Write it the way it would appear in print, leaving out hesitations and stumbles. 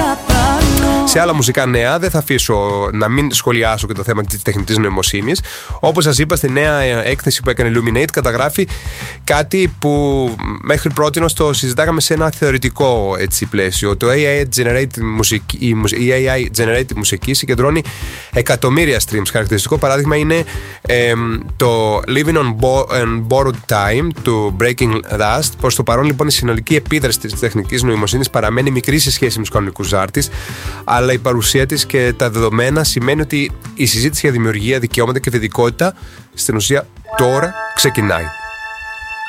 Σε άλλα μουσικά νέα, δεν θα αφήσω να μην σχολιάσω και το θέμα της τεχνητής νοημοσύνης. Όπως σας είπα, στη νέα έκθεση που έκανε Illuminate καταγράφει κάτι που μέχρι πρότινος το συζητάγαμε σε ένα θεωρητικό πλαίσιο. Το AI Generated μουσική συγκεντρώνει εκατομμύρια streams. Χαρακτηριστικό παράδειγμα είναι το Living on Borrowed Time του Breaking Dust. Προς το παρόν, λοιπόν, η συνολική επίδραση της τεχνητής νοημοσύνης παραμένει μικρή σε σχέση με τους κανονικούς artists, αλλά η παρουσία της και τα δεδομένα σημαίνει ότι η συζήτηση για δημιουργία, δικαιώματα και θετικότητα στην ουσία τώρα ξεκινάει.